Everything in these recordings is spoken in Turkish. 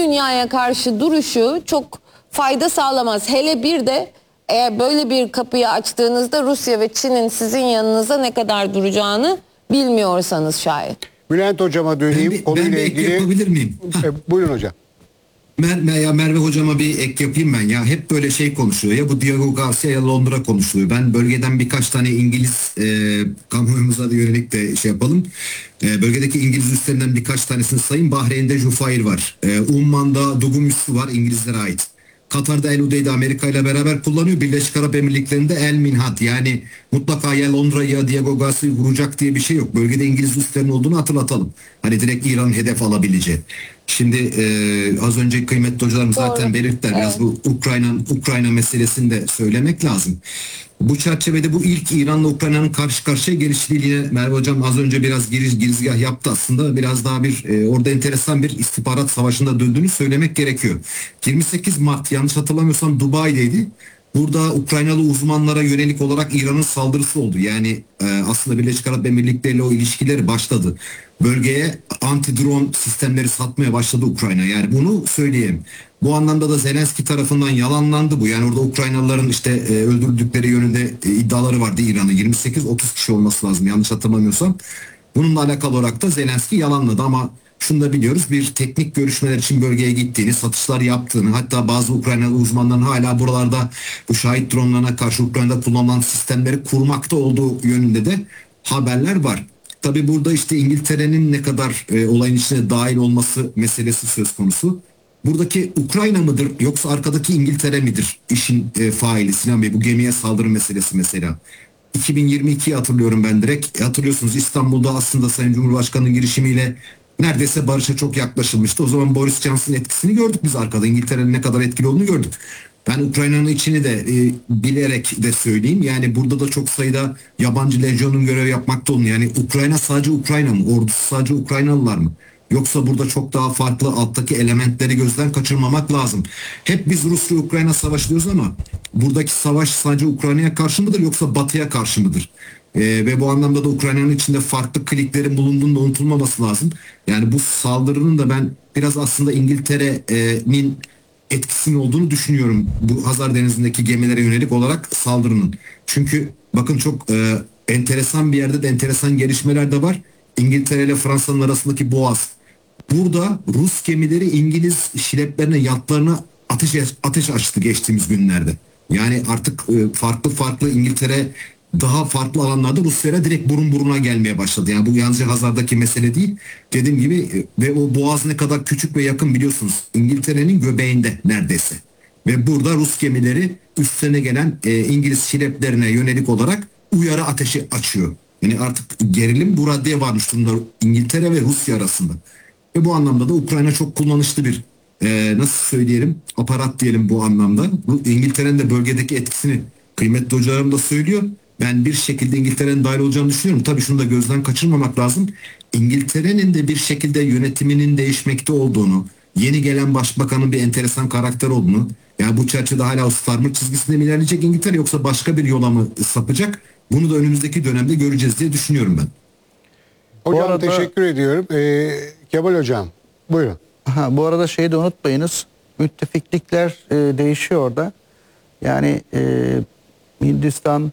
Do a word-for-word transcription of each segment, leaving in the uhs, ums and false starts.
dünyaya karşı duruşu çok fayda sağlamaz. Hele bir de eğer böyle bir kapıyı açtığınızda Rusya ve Çin'in sizin yanınıza ne kadar duracağını bilmiyorsanız şayet. Bülent Hocama döneyim. Ben bir, konuyla ben bir ilgili. ek yapabilir miyim? E, buyurun hocam. Mer, Mer, ya Merve hocama bir ek yapayım ben ya. Hep böyle şey konuşuyor ya, bu Diego Garcia ya Londra konuşuluyor. Ben bölgeden birkaç tane İngiliz e, kamuoyumuza da yönelik de şey yapalım. E, bölgedeki İngiliz üstlerinden birkaç tanesini sayayım. Bahreyn'de Jufair var. E, Umman'da Dugum üssü var, İngilizlere ait. Katar'da El Udey'de Amerika ile beraber kullanıyor. Birleşik Arap Emirlikleri'nde El Minhat, yani mutlaka ya Londra'yı ya Diego Garcia'yı vuracak diye bir şey yok. Bölgede İngiliz üslerinin olduğunu hatırlatalım. Hani direkt İran'ın hedef alabileceği. Şimdi e, az önce kıymetli hocalarım zaten belirttiler. Evet. Biraz bu Ukrayna Ukrayna meselesini de söylemek lazım. Bu çerçevede bu ilk İran'la Ukrayna'nın karşı karşıya geliştiğiyle Merve hocam az önce biraz giriş girizgah yaptı aslında. Biraz daha bir e, orada enteresan bir istihbarat savaşında döndüğünü söylemek gerekiyor. yirmi sekiz Mart yanlış hatırlamıyorsam Dubai'deydi. Burada Ukraynalı uzmanlara yönelik olarak İran'ın saldırısı oldu. Yani e, aslında Birleşik Arap Emirlikleri ile o ilişkileri başladı. Bölgeye anti-drone sistemleri satmaya başladı Ukrayna. Yani bunu söyleyeyim. Bu anlamda da Zelenski tarafından yalanlandı bu. Yani orada Ukraynalıların işte e, öldürdükleri yönünde e, iddiaları vardı İran'ın. yirmi sekiz otuz kişi olması lazım yanlış hatırlamıyorsam. Bununla alakalı olarak da Zelenski yalanladı ama şunu da biliyoruz, bir teknik görüşmeler için bölgeye gittiğini, satışlar yaptığını, hatta bazı Ukraynalı uzmanların hala buralarda bu şahit dronlarına karşı Ukrayna'da kullanılan sistemleri kurmakta olduğu yönünde de haberler var. Tabi burada işte İngiltere'nin ne kadar e, olayın içine dahil olması meselesi söz konusu. Buradaki Ukrayna mıdır yoksa arkadaki İngiltere midir işin e, faili Sinan Bey, bu gemiye saldırı meselesi mesela. iki bin yirmi ikiyi hatırlıyorum ben direkt. E, hatırlıyorsunuz İstanbul'da aslında Sayın Cumhurbaşkanı'nın girişimiyle neredeyse barışa çok yaklaşılmıştı. O zaman Boris Johnson'ın etkisini gördük biz arkada. İngiltere'nin ne kadar etkili olduğunu gördük. Ben Ukrayna'nın içini de e, bilerek de söyleyeyim. Yani burada da çok sayıda yabancı lejyonun görev yapmakta olduğunu. Yani Ukrayna sadece Ukrayna mı? Ordusu sadece Ukraynalılar mı? Yoksa burada çok daha farklı alttaki elementleri gözden kaçırmamak lazım. Hep biz Rusya-Ukrayna savaşı diyoruz ama buradaki savaş sadece Ukrayna'ya karşı mıdır yoksa Batı'ya karşı mıdır? Ee, ve bu anlamda da Ukrayna'nın içinde farklı kliklerin bulunduğunda unutulmaması lazım. Yani bu saldırının da ben biraz aslında İngiltere'nin etkisinin olduğunu düşünüyorum. Bu Hazar Denizi'ndeki gemilere yönelik olarak saldırının. Çünkü bakın çok e, enteresan bir yerde de enteresan gelişmeler de var. İngiltere ile Fransa'nın arasındaki boğaz. Burada Rus gemileri İngiliz şileplerine, yatlarına ateş ateş açtı geçtiğimiz günlerde. Yani artık e, farklı farklı İngiltere daha farklı alanlarda Rusya'ya direkt burun buruna gelmeye başladı. Yani bu yalnızca Hazar'daki mesele değil. Dediğim gibi e, ve o boğaz ne kadar küçük ve yakın biliyorsunuz. İngiltere'nin göbeğinde neredeyse. Ve burada Rus gemileri üstlerine gelen e, İngiliz şileplerine yönelik olarak uyarı ateşi açıyor. Yani artık gerilim bu raddeye varmış durumda İngiltere ve Rusya arasında. Ve bu anlamda da Ukrayna çok kullanışlı bir e, nasıl söyleyelim aparat diyelim bu anlamda. Bu İngiltere'nin de bölgedeki etkisini kıymetli hocalarım da söylüyor. Ben bir şekilde İngiltere'nin dahil olacağını düşünüyorum. Tabii şunu da gözden kaçırmamak lazım. İngiltere'nin de bir şekilde yönetiminin değişmekte olduğunu, yeni gelen başbakanın bir enteresan karakter olduğunu, yani bu çerçevede hala o Starmer çizgisinde mi ilerleyecek İngiltere yoksa başka bir yola mı sapacak? Bunu da önümüzdeki dönemde göreceğiz diye düşünüyorum ben. Hocam arada, teşekkür ediyorum. Ee, Kemal Hocam buyurun. Ha, bu arada şeyi de unutmayınız. Müttefiklikler e, değişiyor orada. Yani e, Hindistan,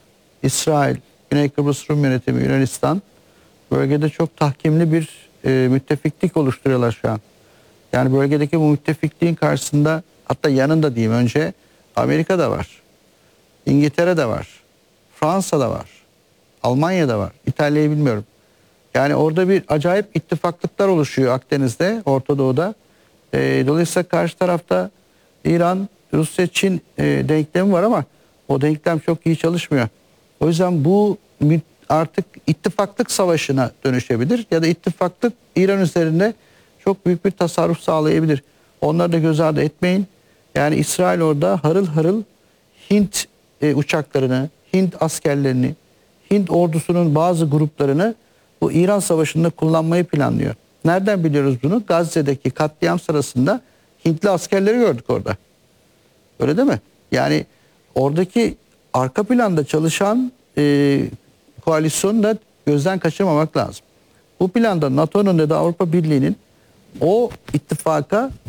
İsrail, Güney Kıbrıs Rum Yönetimi, Yunanistan bölgede çok tahkimli bir e, müttefiklik oluşturuyorlar şu an. Yani bölgedeki bu müttefikliğin karşısında, hatta yanında diyeyim önce, Amerika da var. İngiltere de var. Fransa da var. Almanya da var. İtalya'yı bilmiyorum. Yani orada bir acayip ittifaklıklar oluşuyor Akdeniz'de, Orta Doğu'da. E, dolayısıyla karşı tarafta İran, Rusya, Çin e, denklemi var ama o denklem çok iyi çalışmıyor. O yüzden bu artık ittifaklık savaşına dönüşebilir ya da ittifaklık İran üzerinde çok büyük bir tasarruf sağlayabilir. Onları da göz ardı etmeyin. Yani İsrail orada harıl harıl Hint e, uçaklarını, Hint askerlerini, Hint ordusunun bazı gruplarını bu İran savaşında kullanmayı planlıyor. Nereden biliyoruz bunu? Gazze'deki katliam sırasında Hintli askerleri gördük orada. Öyle değil mi? Yani oradaki arka planda çalışan e, koalisyonu da gözden kaçırmamak lazım. Bu planda NATO'nun ya da Avrupa Birliği'nin o ittifaka